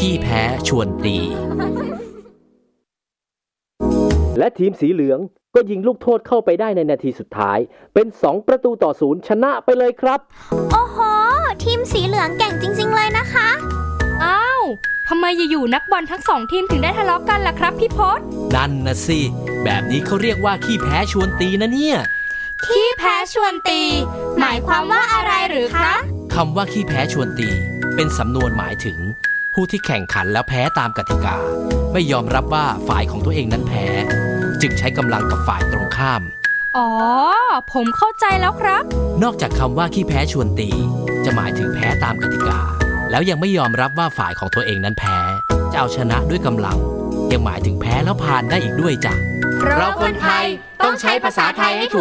ขี้แพ้ชวนตีและทีมสีเหลืองก็ยิงลูกโทษเข้าไปได้ในนาทีสุดท้ายเป็น2-0ชนะไปเลยครับโอ้โหทีมสีเหลืองเก่งจริงๆเลยนะคะอ้าวทำไมอยู่ๆนักบอลทั้ง2ทีมถึงได้ทะเลาะกันล่ะครับพี่พศนั่นนะสิแบบนี้เขาเรียกว่าขี้แพ้ชวนตีนะเนี่ยขี้แพ้ชวนตีหมายความว่าอะไรหรือคะคำว่าขี้แพ้ชวนตีเป็นสำนวนหมายถึงผู้ที่แข่งขันแล้วแพ้ตามกติกาไม่ยอมรับว่าฝ่ายของตัวเองนั้นแพ้จึงใช้กำลังกับฝ่ายตรงข้ามอ๋อผมเข้าใจแล้วครับนอกจากคำว่าขี้แพ้ชวนตีจะหมายถึงแพ้ตามกติกาแล้วยังไม่ยอมรับว่าฝ่ายของตัวเองนั้นแพ้จะเอาชนะด้วยกำลังยังหมายถึงแพ้แล้วผ่านได้อีกด้วยจ้ะเราคนไทยต้องใช้ภาษาไทยให้ถูก